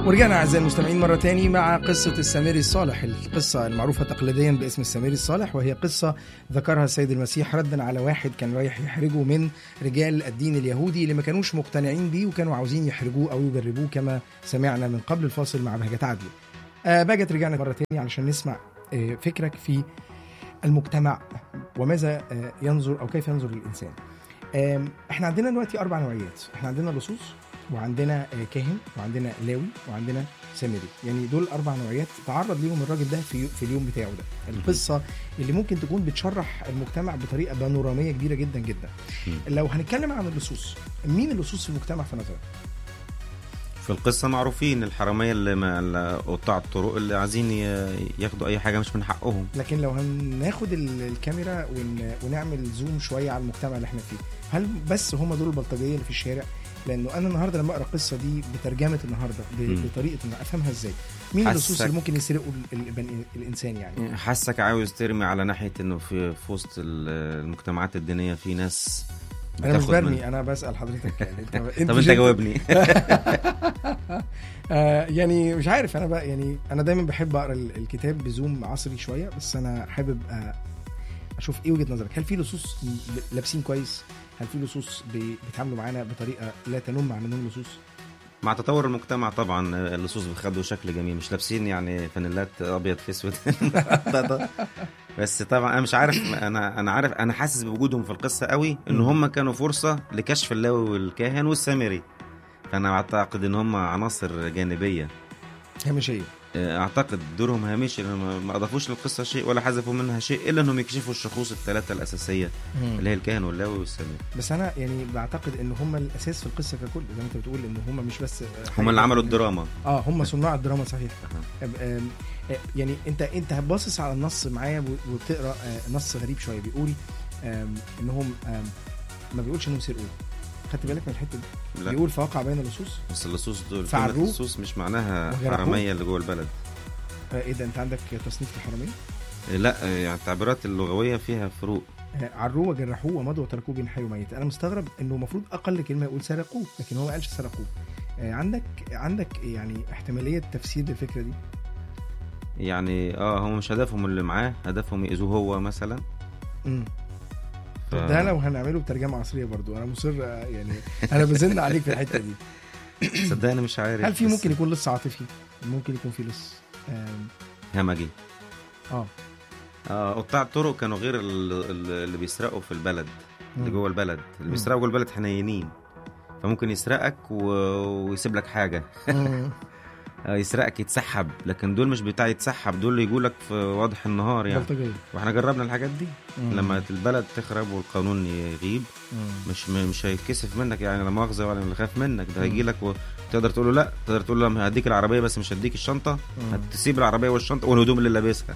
ورجعنا أعزائي المستمعين مرة تاني مع قصة السامري الصالح، القصة المعروفة تقليديا باسم السامري الصالح، وهي قصة ذكرها السيد المسيح ردا على واحد كان رايح يحرجه من رجال الدين اليهودي اللي ما كانوش مقتنعين بيه وكانوا عاوزين يحرجوه أو يجربوه، كما سمعنا من قبل الفاصل مع بهجة عدلي. بهجة رجعنا مرة تاني علشان نسمع فكرك في المجتمع وماذا ينظر أو كيف ينظر للإنسان. احنا عندنا دلوقتي 4 نوعيات. احنا عندنا لصوص، وعندنا كاهن، وعندنا لاوي، وعندنا سامري. يعني دول 4 نوعيات تعرض ليهم الراجل ده في اليوم بتاعه ده. القصة اللي ممكن تكون بتشرح المجتمع بطريقة بانورامية كبيرة جدا جدا. لو هنتكلم عن اللصوص، مين اللصوص في المجتمع في نظرك؟ في القصة معروفين الحرامية اللي قطاع الطرق اللي عايزين ياخدوا أي حاجة مش من حقهم. لكن لو هناخد الكاميرا ونعمل زوم شوية على المجتمع اللي احنا فيه، هل بس هم دول البلطجية اللي في الشارع؟ لأنه أنا النهاردة لما أقرأ القصة دي بترجمة النهاردة بطريقة أفهمها إزاي؟ مين اللصوص اللي ممكن يسرقوا الإنسان؟ يعني حاسك عاوز ترمي على ناحية إنه في وسط المجتمعات الدينية في ناس. أنا مش برمي، أنا بسأل حضرتك يعني طب أنت جاوبني. يعني مش عارف، أنا بقى يعني أنا دايما بحب أقرأ الكتاب بزوم عصري شوية، بس أنا حابب أشوف إيه وجهة نظرك. هل في لصوص لابسين كويس؟ هل في لصوص بيتعاملوا معانا بطريقة لا تنم عن انهم لصوص؟ مع تطور المجتمع طبعا اللصوص بيخدوا شكل جميل، مش لابسين يعني فانيلات ابيض في اسود. بس طبعا انا مش عارف، انا عارف، انا حاسس بوجودهم في القصه قوي، ان هم كانوا فرصه لكشف اللاوي والكاهن والسامري. فانا اعتقد ان هم عناصر جانبيه هامشيه، اعتقد دورهم هامشي، ما اضافوش للقصه شيء ولا حذفوا منها شيء، الا انهم يكشفوا الشخوص الثلاثه الاساسيه اللي هي الكاهن واللاوي والسامري. بس انا يعني بعتقد ان هم الاساس في القصه ككل، زي ما انت بتقول، ان هم مش بس هم اللي عملوا الدراما. هم صناع الدراما، صحيح. يعني انت باصص على النص معايا وبتقرا نص غريب شويه، بيقول انهم ما بيقولش انهم سرقوا. خدت بالك من الحته دي؟ لا. بيقول فوقع بين اللصوص، بس اللصوص دول اللصوص مش معناها حراميه اللي جوه البلد. ايه ده، انت عندك تصنيف الحراميه؟ لا، يعني التعبيرات اللغويه فيها فروق. عروه وجرحوه ومضوا وتركوه بين حي وميت. انا مستغرب انه المفروض اقل كلمه يقول سرقوه، لكن هو ما قالش سرقوه. عندك يعني احتماليه تفسير للفكره دي؟ يعني هم مش هدفهم اللي معاه، هدفهم يأذوه هو مثلا. ده لو هنعمله بترجمه عصريه برضو انا مصر، يعني انا بزن عليك في الحته دي. صدقني مش عارف. هل في ممكن يكون لص عاطفي؟ ممكن يكون في لص همجي. قطاع الطرق كانوا غير اللي بيسرقوا في البلد، اللي جوه البلد. اللي بيسرقوا جوه البلد حنينين، فممكن يسرقك ويسيب لك حاجه. يسرقك يتسحب، لكن دول مش بتاع يتسحب، دول يقولك في واضح النهار يعني. واحنا جربنا الحاجات دي. لما البلد تخرب والقانون يغيب، مش هيتكسف منك يعني، لا مؤاخذه ولا اللي خاف منك ده هيجي لك وتقدر تقول له لا، تقدر تقول له هديك العربيه بس مش هديك الشنطه. هتسيب العربيه والشنطه والهدوم اللي لابسها.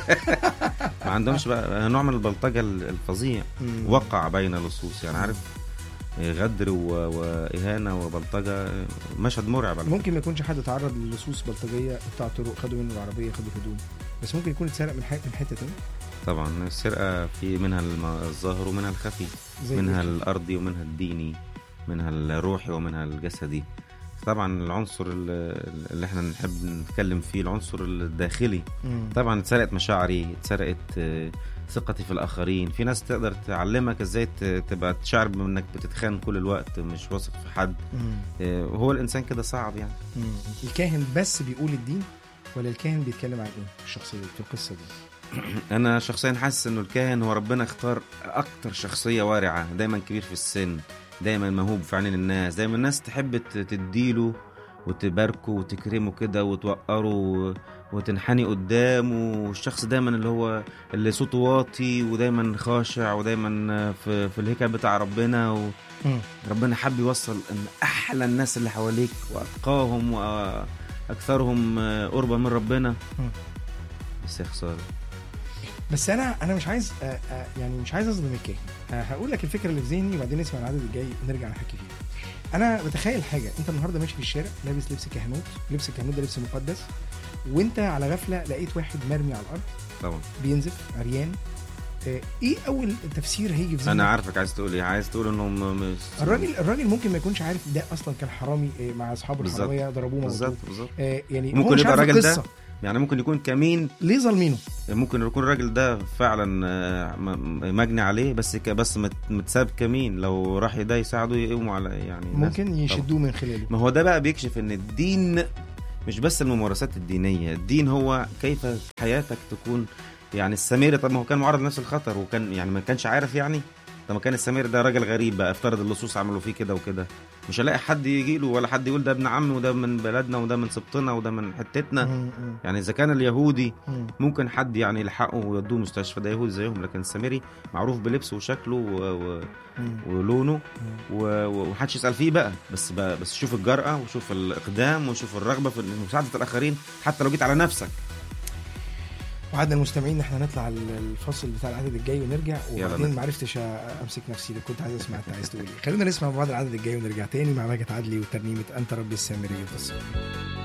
ما عندهمش بقى نوع من البلطجه الفظيع. وقع بين اللصوص، يعني عارف، غدر وإهانة وبلطجة، مشهد مرعب. ممكن ما يكونش حد تعرض للصوص بلطجية بتاع طرق، خدوا منه العربية، خدوا هدوم، بس ممكن يكون اتسرق من حتة تانية. طبعا السرقة في منها الظاهر ومنها الخفي، منها الأرضي ومنها الديني، منها الروحي ومنها الجسدي. طبعا العنصر اللي احنا نحب نتكلم فيه العنصر الداخلي. طبعا اتسرقت مشاعري، اتسرقت ثقتي في الآخرين. في ناس تقدر تعلمك ازاي تبقى تشعر بانك بتتخان كل الوقت، مش واثق في حد. وهو الإنسان كده صعب يعني. الكاهن بس بيقول الدين، ولا الكاهن بيتكلم عن ايه الشخصية في القصة دي؟ أنا شخصيا حاسس إنه الكاهن هو ربنا اختار أكتر شخصية وارعة، دايما كبير في السن، دايما موهوب في عين الناس، دايما الناس تحب تديله وتباركه وتكرمه كده وتوقره وتنحني قدامه. والشخص دايما اللي صوته واطي ودايما خاشع ودايما في الهيكل بتاع ربنا. وربنا حب يوصل ان احلى الناس اللي حواليك واتقاهم واكثرهم قربا من ربنا. بس يا خساره. بس انا مش عايز يعني مش عايز اظلم الكاهن. هقول لك الفكره اللي في ذهني وبعدين نسمع العدد الجاي ونرجع نحكي فيه. انا بتخيل حاجه، انت النهارده ماشي في الشارع لابس لبس كهنوت، لبس الكهنوت ده لبس مقدس، وانت على غفله لقيت واحد مرمي على الارض، طبعا بينزف عريان، ايه اول تفسير هيجي في ذهنك؟ انا عارفك عايز تقول ايه. عايز تقول انه الراجل ممكن ما يكونش عارف ده اصلا كان حرامي مع اصحابه الحراميه ضربوه بالظبط. يعني ممكن يبقى الراجل ده يعني ممكن يكون كمين ليه ظالمينه، ممكن يكون الراجل ده فعلا مجني عليه بس متساب كمين، لو راح ده يساعده يقوموا على يعني ممكن يشدوه من خلاله. ما هو ده بقى بيكشف ان الدين مش بس الممارسات الدينية، الدين هو كيف حياتك تكون. يعني السميري طب ما هو كان معرض لنفس الخطر وكان يعني ما كانش عارف يعني. طب ما كان السميري ده راجل غريب بقى، افترض اللصوص عملوا فيه كده وكده، مش هلاقي حد يجي له ولا حد يقول ده ابن عمي وده من بلدنا وده من سبطنا وده من حتتنا. يعني اذا كان اليهودي ممكن حد يعني يلحقه ويودوه مستشفى، ده يهودي زيهم، لكن السميري معروف بلبسه وشكله ولونه ومحدش يسأل فيه بقى. بس شوف الجرأة وشوف الإقدام وشوف الرغبة في مساعدة الآخرين حتى لو جيت على نفسك. وعدنا المستمعين احنا نطلع الفصل بتاع العدد الجاي ونرجع، وبعدين معرفتش امسك نفسي اللي كنت عايز اسمع انت عايز تقولي. خلينا نسمع بعض العدد الجاي ونرجع تاني مع ماجد عدلي وترنيمة انت ربي السامري البصير.